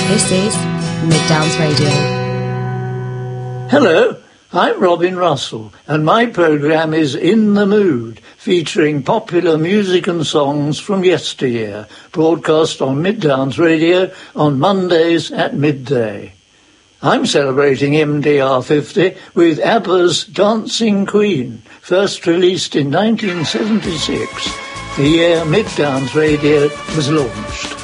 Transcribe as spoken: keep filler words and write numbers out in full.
This is Mid-Downs Radio. Hello, I'm Robin Russell, and my programme is In the Mood, featuring popular music and songs from yesteryear, broadcast on Mid-Downs Radio on Mondays at midday. I'm celebrating M D R fifty with ABBA's Dancing Queen, first released in nineteen seventy-six, the year Mid-Downs Radio was launched.